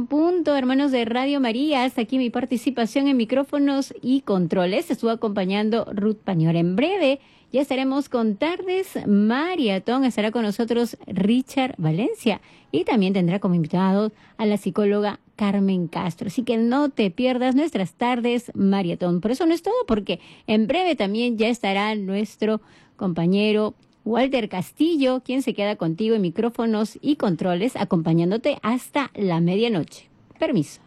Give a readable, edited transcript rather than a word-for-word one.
en punto, hermanos de Radio María. Hasta aquí mi participación en micrófonos y controles. Estuvo acompañando Ruth Pañora. En breve ya estaremos con Tardes Maratón. Estará con nosotros Richard Valencia y también tendrá como invitado a la psicóloga Carmen Castro. Así que no te pierdas nuestras Tardes Maratón. Por eso no es todo, porque en breve también ya estará nuestro compañero Walter Castillo, quien se queda contigo en micrófonos y controles, acompañándote hasta la medianoche. Permiso.